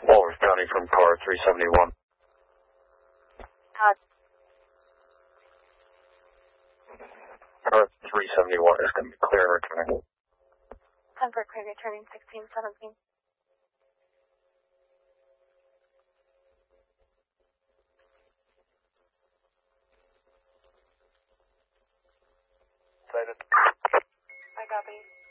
Walworth County from car 371. Car 371 is going to be clear and returning. Convert clear returning 1617. Excited. I copy.